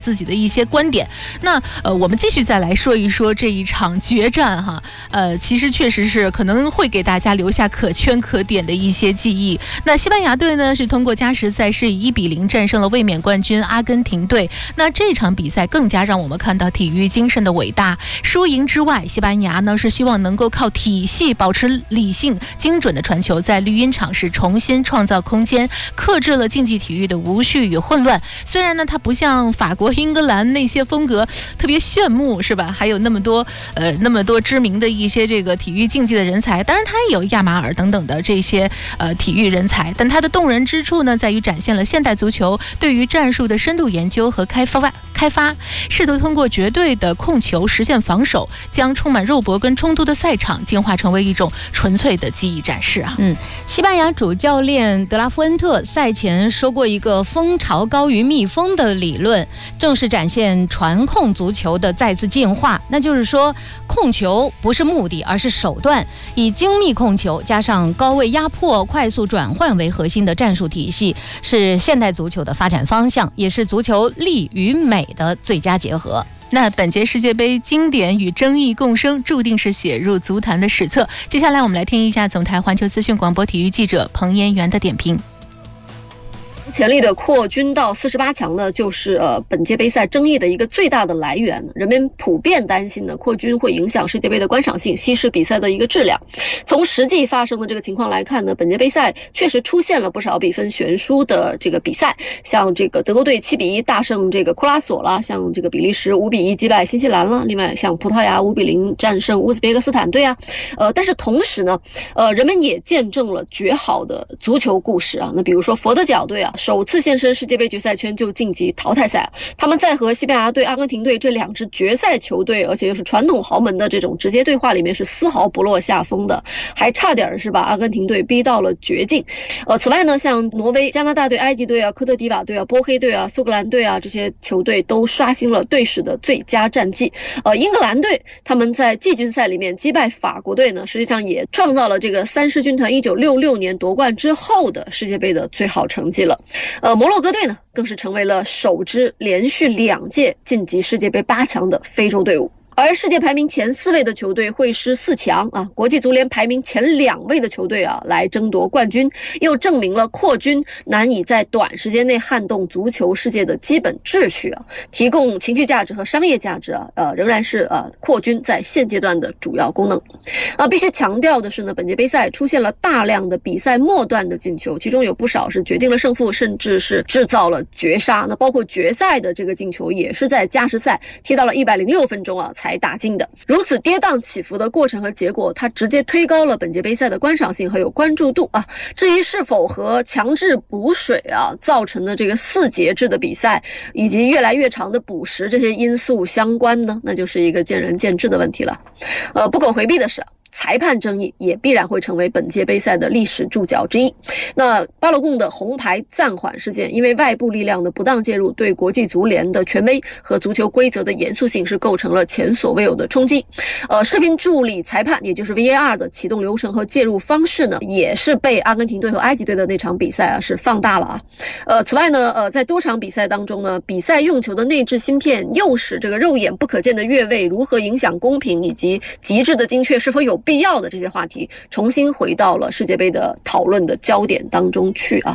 自己的一些观点。那我们继续再来说一说这一场决战哈，其实确实是可能会给大家留下可圈可点的一些记忆。那西班牙队呢是通过加时赛是以1-0战胜了卫冕冠军阿根廷队。那这场比赛更加让我们看到体育精神的伟大。输赢之外，西班牙呢是希望能够靠体系保持理性精准的传球，在绿茵场是重新创造空间，克制了竞技体育的无序与混乱。虽然呢它不像法国、英格兰那些风格特别炫目是吧，还有那么多知名的一些这个体育竞技的人才，当然它也有亚马尔等等的这些体育人才，但它的动人之处呢在于展现了现代足球对于战术的深度研究和开发，试图通过绝对的控球实现防守，将充满肉搏跟冲突的赛场进化成为一种纯粹的技艺展示啊。 西班牙主教练德拉夫恩特赛前说过一个蜂巢高于蜜蜂的理论，正是展现传控足球的再次进化。那就是说，控球不是目的，而是手段，以精密控球加上高位压迫、快速转换为核心的战术体系，是现代足球的发展方向，也是足球力与美的最佳结合。 那本届世界杯经典与争议共生，注定是写入足坛的史册。接下来我们来听一下总台环球资讯广播体育记者彭延元的点评。 潜力的扩军到48强呢，就是本届杯赛争议的一个最大的来源。人们普遍担心呢，扩军会影响世界杯的观赏性，稀释比赛的一个质量。从实际发生的这个情况来看呢，本届杯赛确实出现了不少比分悬殊的这个比赛，像这个德国队7-1大胜这个库拉索了，像这个比利时5-1击败新西兰了，另外像葡萄牙5-0战胜乌兹别克斯坦队啊。但是同时呢，人们也见证了绝好的足球故事啊。那比如说佛得角队啊，首次现身世界杯决赛圈就晋级淘汰赛，他们在和西班牙队、阿根廷队这两支决赛球队，而且又是传统豪门的这种直接对话里面是丝毫不落下风的，还差点是把阿根廷队逼到了绝境。此外呢，像挪威、加拿大队、埃及队啊、科特迪瓦队啊、波黑队啊、苏格兰队啊，这些球队都刷新了队史的最佳战绩。英格兰队他们在季军赛里面击败法国队呢，实际上也创造了这个三狮军团1966年夺冠之后的世界杯的最好成绩了。摩洛哥队呢，更是成为了首支连续2届晋级世界杯8强的非洲队伍。而世界排名前4位的球队会师4强啊，国际足联排名前2位的球队啊来争夺冠军，又证明了扩军难以在短时间内撼动足球世界的基本秩序啊，提供情绪价值和商业价值啊，仍然是扩军在现阶段的主要功能。必须强调的是呢，本届杯赛出现了大量的比赛末段的进球，其中有不少是决定了胜负，甚至是制造了绝杀。那包括决赛的这个进球也是在加时赛踢到了106分钟啊才打进的。如此跌宕起伏的过程和结果，它直接推高了本届杯赛的观赏性和有关注度啊。至于是否和强制补水啊造成的这个4节制的比赛以及越来越长的补时这些因素相关呢，那就是一个见仁见智的问题了。不可回避的是，裁判争议也必然会成为本届杯赛的历史注脚之一。那巴勒贡的红牌暂缓事件，因为外部力量的不当介入，对国际足联的权威和足球规则的严肃性是构成了前所未有的冲击。视频助理裁判，也就是 VAR 的启动流程和介入方式呢，也是被阿根廷队和埃及队的那场比赛是放大了啊。此外呢，在多场比赛当中呢，比赛用球的内置芯片诱使这个肉眼不可见的越位如何影响公平，以及极致的精确是否有必要的这些话题，重新回到了世界杯的讨论的焦点当中去啊。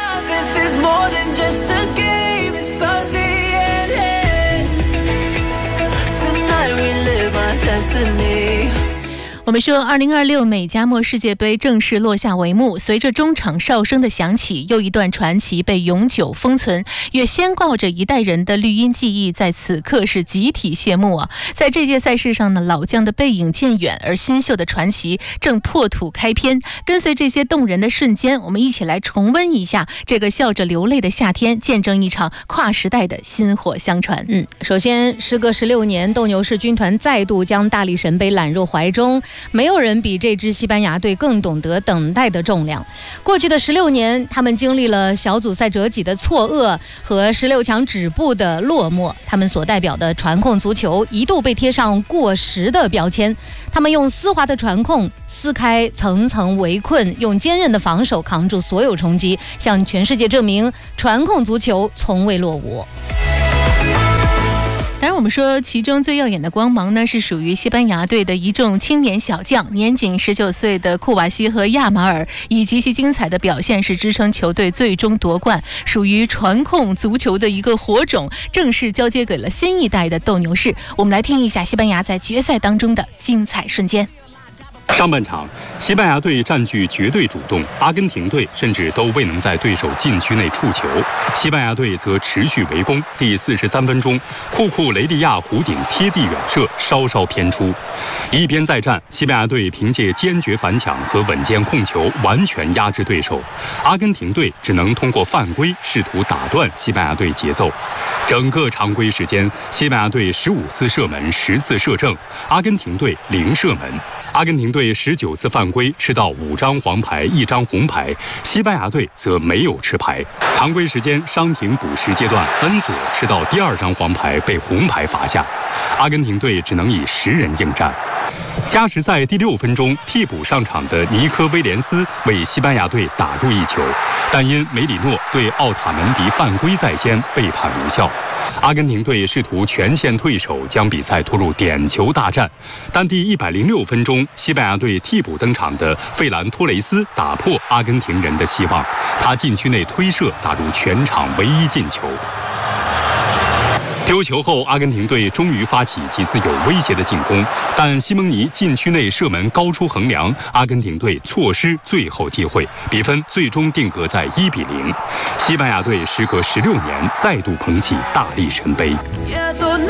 我们说2026美加墨世界杯正式落下帷幕，随着中场哨声的响起，又一段传奇被永久封存，也宣告着一代人的绿茵记忆在此刻是集体谢幕啊！在这届赛事上呢，老将的背影渐远，而新秀的传奇正破土开篇。跟随这些动人的瞬间，我们一起来重温一下这个笑着流泪的夏天，见证一场跨时代的薪火相传。 首先时隔16年，斗牛士军团再度将大力神杯揽入怀中，没有人比这支西班牙队更懂得等待的重量。过去的16年，他们经历了小组赛折戟的错愕和16强止步的落寞，他们所代表的传控足球一度被贴上过时的标签。他们用丝滑的传控撕开层层围困，用坚韧的防守扛住所有冲击，向全世界证明传控足球从未落伍。 当然，我们说其中最耀眼的光芒呢，是属于西班牙队的一众青年小将，年仅19岁的库瓦西和亚马尔，以极其精彩的表现是支撑球队最终夺冠，属于传控足球的一个火种，正式交接给了新一代的斗牛士。我们来听一下西班牙在决赛当中的精彩瞬间。 上半场，西班牙队占据绝对主动，阿根廷队甚至都未能在对手禁区内触球，西班牙队则持续围攻。第43分钟，库雷利亚弧顶贴地远射，稍稍偏出。一边再战，西班牙队凭借坚决反抢和稳健控球，完全压制对手。阿根廷队只能通过犯规试图打断西班牙队节奏。整个常规时间，西班牙队15次射门10次射正，阿根廷队0射门。阿根廷队19次犯规吃到5张黄牌1张红牌，西班牙队则没有吃牌。常规时间伤停补时阶段，恩佐吃到第2张黄牌被红牌罚下，阿根廷队只能以10人应战。加时赛第6分钟，替补上场的尼科威廉斯为西班牙队打入1球，但因梅里诺对奥塔门迪犯规在先，被判无效。阿根廷队试图全线退守，将比赛拖入点球大战，但第106分钟，西班牙队替补登场的费兰托雷斯打破阿根廷人的希望，他禁区内推射打入全场唯一进球。丢球后，阿根廷队终于发起几次有威胁的进攻，但西蒙尼禁区内射门高出横梁，阿根廷队错失最后机会，比分最终定格在1-0。西班牙队时隔16年再度捧起大力神杯。